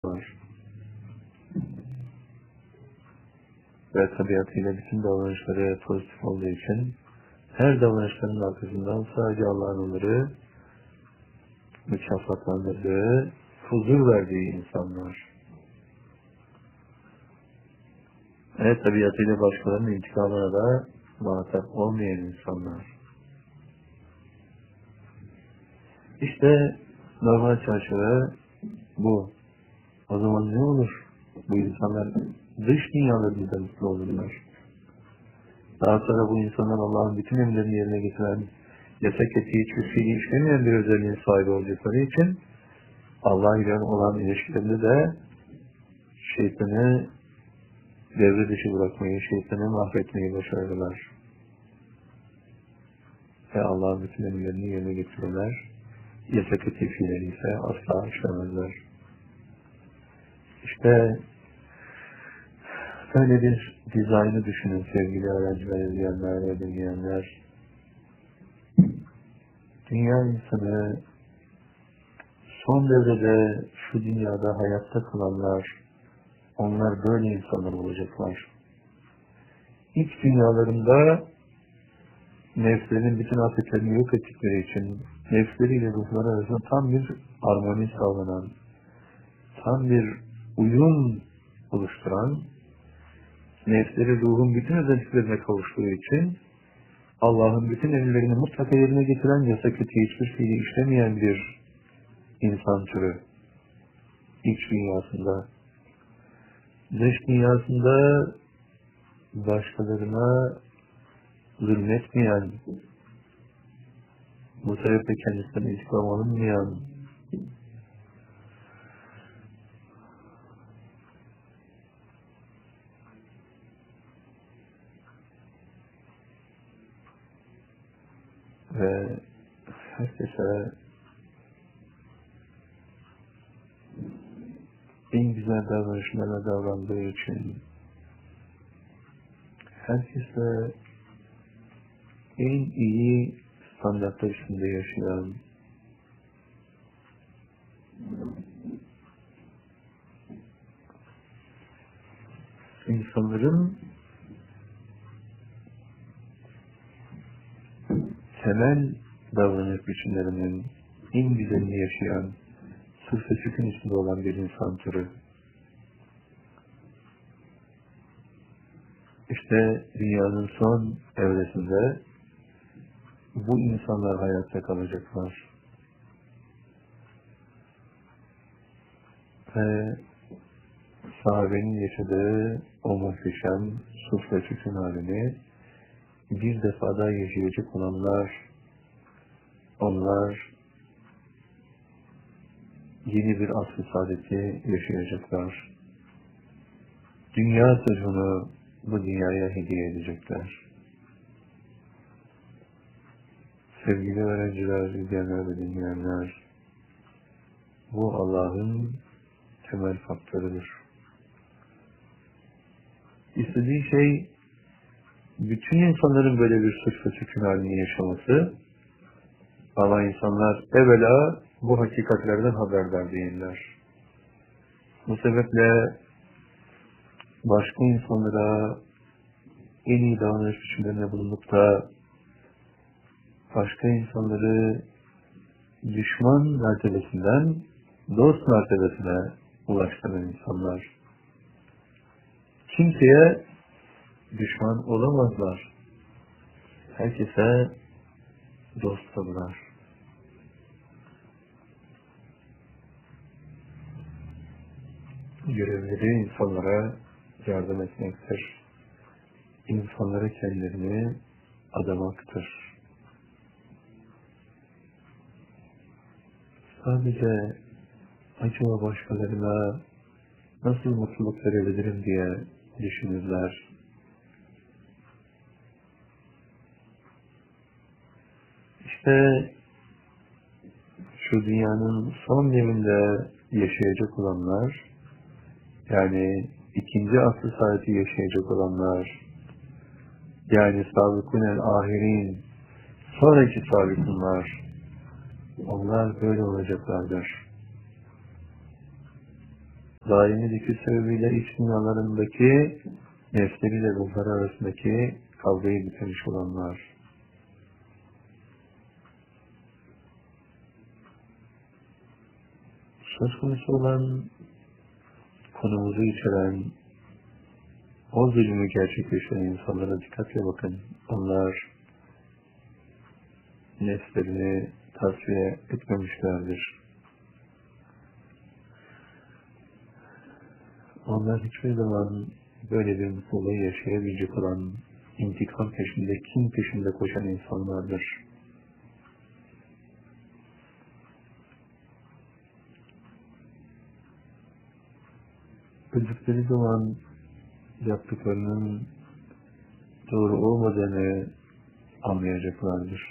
var. Ve tabiatıyla bütün davranışları pozitif olduğu için her davranışların arkasından sadece Allah'ın onları mükafatlandırdığı, huzur verdiği insanlar. Evet, tabiatıyla başkalarının intikamına da muhatap olmayan insanlar. İşte normal çerçeve bu. O zaman ne olur? Bu insanlar dış dünyalarında mutlu olurlar. Daha sonra bu insanlar Allah'ın bütün emirlerini yerine getiren, yasak ettiği hiçbir fiili işlemeyen bir özelliğin sahibi olacakları için Allah ile olan ilişkilerinde de şeytanı devre dışı bırakmayı, şeytanı mahvetmeyi başarırlar. Ve Allah'ın bütün emirlerini yerine getirirler. Yasak ettiği fiilleri ise asla işlemezler. İşte böyle bir dizaynı düşünün sevgili öğrenciler, izleyenler ve dinleyenler. Dünya insanı son devrede şu dünyada hayatta kalanlar, onlar böyle insanlar olacaklar. İlk dünyalarında nefslerin bütün afetlerini yok ettikleri için nefsleriyle ruhları arasında tam bir armoni sağlanan, tam bir uyum oluşturan, nefsleri ruhun bütün özelliklerine kavuştuğu için Allah'ın bütün emirlerini mutlaka yerine getiren, yasak ettiği hiçbir fiili işlemeyen bir insan türü. İç dünyasında. Dış dünyasında başkalarına zulmetmeyen, bu sebeple kendisinden intikam alınmayan, ve herkese en güzel davranışlarla davrandığı için, herkese en iyi standartlar içinde yaşayan, insanların temel davranış biçimlerinin en güzelini yaşayan, sırf ve sükun içinde olan bir insan türü. İşte dünyanın son evresinde bu insanlar hayatta kalacaklar. Ve sahabenin yaşadığı o muhteşem sırf ve sükun halini bir defa daha yaşayacak olanlar, onlar yeni bir asr-ı saadeti yaşayacaklar. Dünya sırrını bu dünyaya hediye edecekler. Sevgili öğrenciler, izleyenler ve dinleyenler, bu Allah'ın temel faktörüdür. İstediği şey, bütün insanların böyle bir sırf ve sükun halini yaşaması, ama insanlar evvela bu hakikatlerden haberdar değiller. Bu sebeple başka insanlara en iyi davranış biçimlerine bulunup da başka insanları düşman mertebesinden dost mertebesine ulaştıran insanlar. Kimseye düşman olamazlar. Herkese dostdurlar. Görevleri insanlara yardım etmektir. İnsanlara kendilerini adamaktır. Sadece acaba başkalarına nasıl mutluluk verebilirim diye düşünürler. İşte şu dünyanın son devrinde yaşayacak olanlar, yani ikinci asr-ı saadeti yaşayacak olanlar, yani sabıkûnel ahirin, sonraki sabıkûnlar, onlar böyle olacaklardır. daimi zikir sebebiyle iç dünyalarındaki nefsleriyle ruhları arasındaki kavgayı bitirmiş olanlar. Söz konusu olan konumuzu içeren o zulmü gerçekleştiren insanlara dikkatle bakın. Onlar nefslerini tasfiye etmemişlerdir. Onlar hiçbir zaman böyle bir mutluluğu yaşayabilecek olan, intikam peşinde, kin peşinde koşan insanlardır. Öldükleri zaman yaptıklarının doğru olmadığını anlayacaklardır.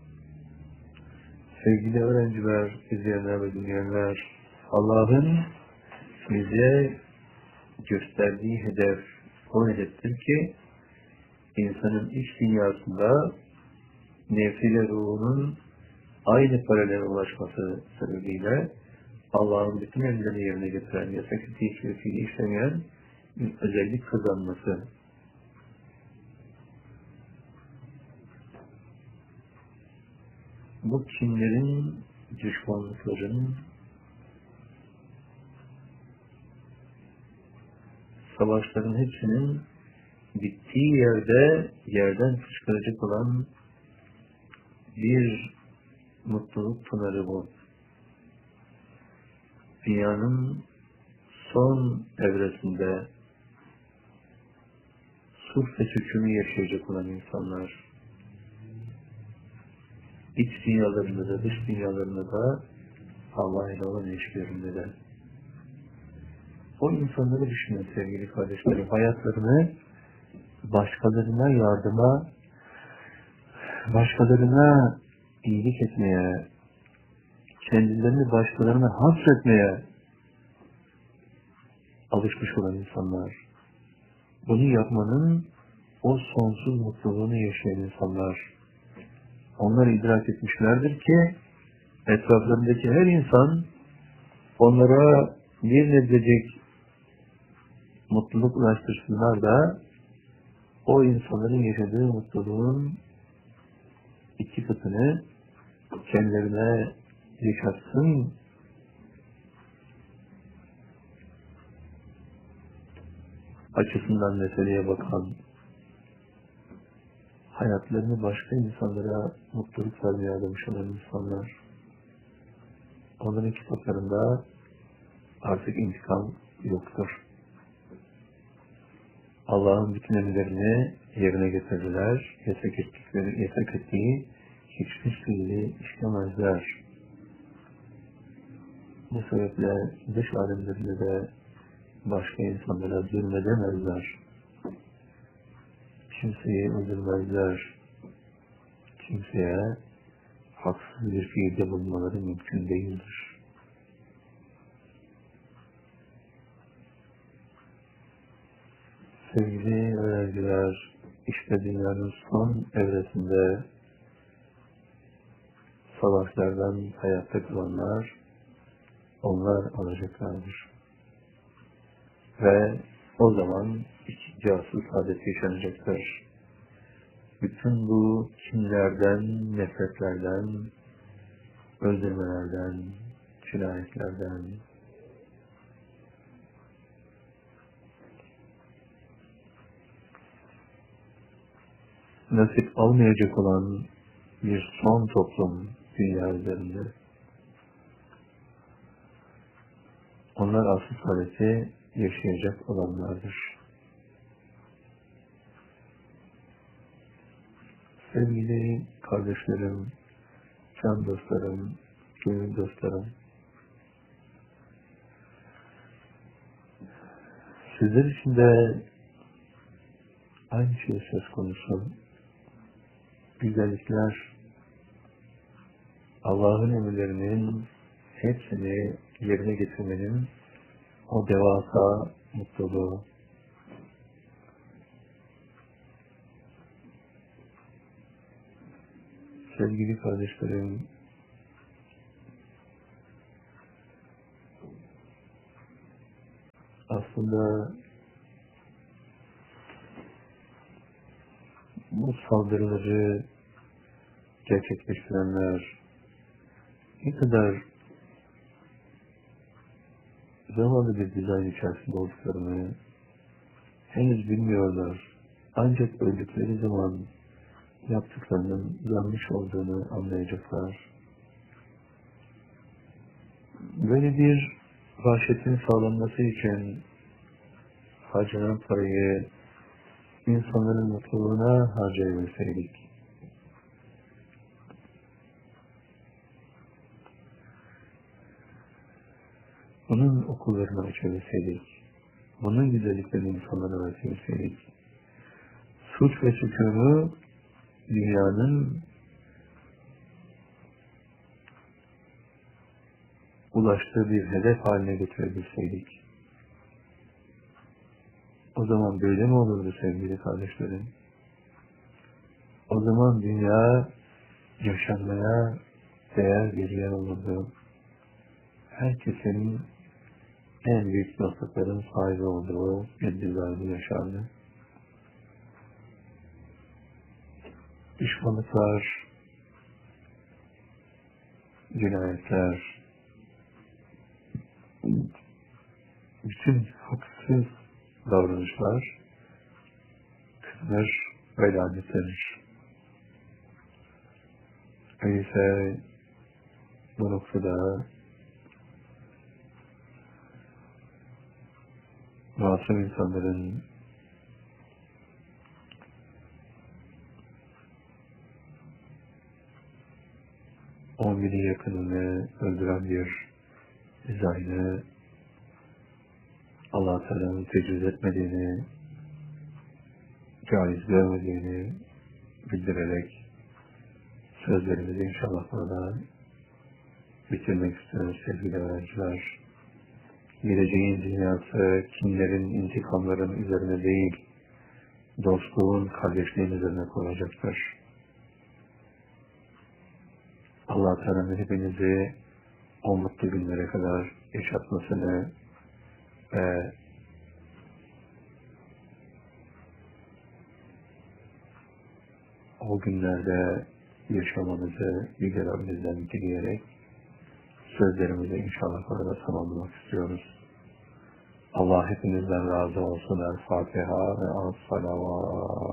Sevgili öğrenciler, izleyenler ve dinleyenler, Allah'ın bize gösterdiği hedef o hedeftir ki insanın iç dünyasında nefsiyle ruhunun aynı paralele ulaşması sebebiyle Allah'ın bütün emirlerini yerine getiren, yasak hiçbir fiili işlemeyen bir özellik kazanması. Bu kinlerin, düşmanlıkların, savaşların hepsinin bittiği yerde yerden fışkıracak olan bir mutluluk pınarı bu. Dünyanın son evresinde sulh ve hükmü yaşayacak olan insanlar, iç dünyalarında da dış dünyalarında da Allah ile olan ilişkilerinde de. O insanları düşünün sevgili kardeşlerim. Hayatlarını başkalarına yardıma, başkalarına iyilik etmeye, kendilerini başkalarına hasretmeye alışmış olan insanlar. Bunu yapmanın o sonsuz mutluluğunu yaşayan insanlar. Onlar idrak etmişlerdir ki etraflarındaki her insan onlara bir nebzecik mutluluk ulaştırsınlar da o insanların yaşadığı mutluluğun 2 katını kendilerine yaşatsın açısından meseleye bakan, hayatlarını başka insanlara mutluluk vermeye adamış olan insanlar, onların kitaplarında artık intikam yoktur. Allah'ın bütün emirlerini yerine getirirler, yasak ettiği hiçbir fiili işlemezler. Bu sebeple dış alemlerinde de başka insanlara zulmedemezler. Kimseyi öldürmezler. Kimseye haksız bir fiilde bulunmaları mümkün değildir. Sevgili öğrenciler, işte dünyanın son evresinde savaşlardan hayatta kalanlar, onlar alacaklardır. Ve o zaman ikinci asıl saadet yaşanacaktır. Bütün bu kinlerden, nefretlerden, öldürmelerden, cinayetlerden, nasip almayacak olan bir son toplum dünya üzerinde. Onlar asıl saadeti yaşayacak olanlardır. Sevgili kardeşlerim, can dostlarım, gönül dostlarım, sizler için de aynı şey söz konusu. Güzellikler, Allah'ın emirlerinin hepsini yerine getirmenin o devasa mutluluğu. Sevgili kardeşlerim, aslında bu saldırıları gerçekleştirenler ne kadar zavallı bir dizayn içerisinde olduklarını henüz bilmiyorlar. Ancak öldükleri zaman yaptıklarının yanlış olduğunu anlayacaklar. Böyle bir vahşetin sağlanması için harcanan parayı insanların mutluluğuna harcayabilseydik, bunun okullarını açabilseydik, bunun güzelliklerini insanlara öğretebilseydik, suç ve sükûnu dünyanın ulaştığı bir hedef haline getirebilseydik, o zaman böyle mi olurdu sevgili kardeşlerim? O zaman dünya yaşanmaya değer bir yer olurdu. Herkesin en büyük dostlukların sahibi olduğu bir düzende yaşardı. Düşmanlıklar, cinayetler, bütün haksız davranışlar kınanır ve lanetlenir. Öyleyse bu noktada masum insanların on bine yakınını öldüren bir dizaynı Allah-u Teala'nın tecrüz etmediğini, caiz görmediğini bildirerek sözlerimizi inşallah burada bitirmek istiyoruz sevgili öğrenciler. Geleceğin dünyası kinlerin, intikamların üzerine değil, dostluğun, kardeşliğin üzerine koyacaktır. Allah-u Teala'nın hepinizi o mutlu günlere kadar yaşatmasını ve o günlerde yaşamanızı Yüce Rabbimizden dileyerek sözlerimizi inşallah orada tamamlamak istiyoruz. Allah hepinizden razı olsun. El Fatiha ve As-Salavat.